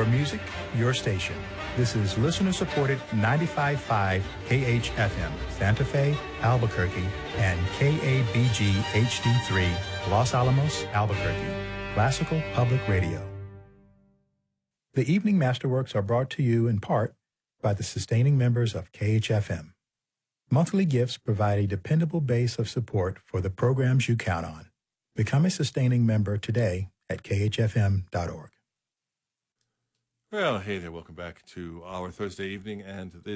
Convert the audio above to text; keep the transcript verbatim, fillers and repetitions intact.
Your music, your station. This is listener-supported ninety-five point five K H F M, Santa Fe, Albuquerque, and K A B G H D three, Los Alamos, Albuquerque. Classical Public Radio. The Evening Masterworks are brought to you in part by the sustaining members of K H F M. Monthly gifts provide a dependable base of support for the programs you count on. Become a sustaining member today at K H F M dot org. Well, hey there. Welcome back to our Thursday evening and this